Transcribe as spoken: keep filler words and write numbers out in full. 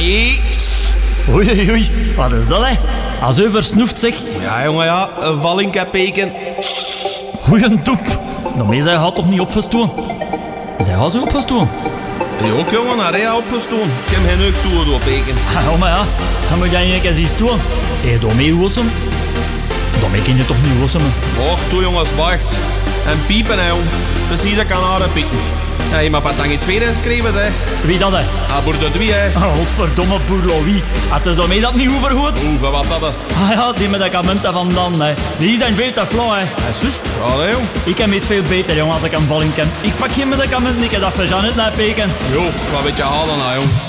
Nee. Oei, oei, oei. Wat is dat, hè? Als u versnoeft, zeg. Ja, jongen, ja. Een vallinkepeken. Oei, een toep. Daarmee zij gaat toch niet opgestoken? Zij gaat zo opgestoken? Je ook, jongen, naar hij opgestoken. Ik heb geen neuk toe door peken. Ja, maar ja. Dan moet jij een keer zien stoen. Hé, daarmee wossen? Daarmee kun je toch niet wossen, man? Wacht, toe, jongens, wacht. En piepen, hè, jong. Precies, ik kan haar pieken. Ja, je mag dan geen tweede geschreven, hè. Wie dat, hè? Ah, boer de Dwie, hè. Oh, godverdomme, boer Louis. Had is daarmee dat niet overgoed? Hoeveel wat dat, hè? Ah ja, die medicamenten van dan, hè. Die zijn veel te flauw, hè. Ja, zus. Ja, hè, jong. Ik heb het veel beter, jongen, als ik een valling ken. Ik pak geen medicamenten, ik heb dat voor Jeannette naar peken. Jo, wat weet je halen, hè, jong.